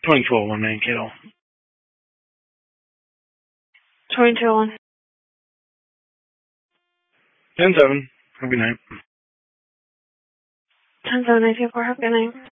2201 Mankato. 2201. 10-7. Have a good night. 10-7-824. Have a good night.